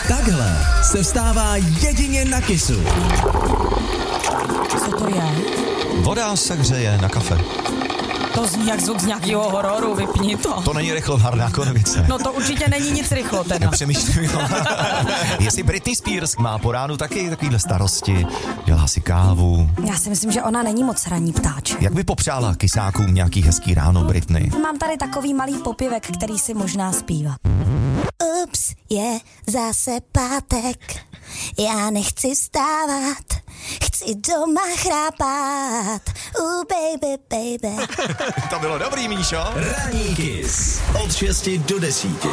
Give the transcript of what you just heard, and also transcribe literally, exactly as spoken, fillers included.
Takhle se vstává jedině na Kissu. Co to je? Voda se hřeje na kafe. To zní jak zvuk z nějakého hororu, vypni to. To není rychlovarná konvice. No to určitě není nic rychlo teda. Přemýšlím, jestli Britney Spears má po ránu taky takovýhle starosti, dělá si kávu. Já si myslím, že ona není moc ranní ptáček. Jak by popřála kysákům nějaký hezký ráno, Britney? Mám tady takový malý popěvek, který si možná zpívá. Ups, je zase pátek, já nechci vstávat, chci doma chrápat, uh baby, baby. To bylo dobrý, Míšo. Ranní Kiss od šesti do desíti.